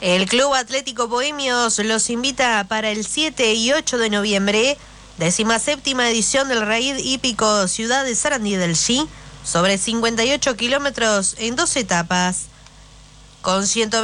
El Club Atlético Bohemios los invita para el 7 y 8 de noviembre, 17ª edición del Raid Hípico Ciudad de Sarandí del Xi, sobre 58 kilómetros en 2 etapas, con 120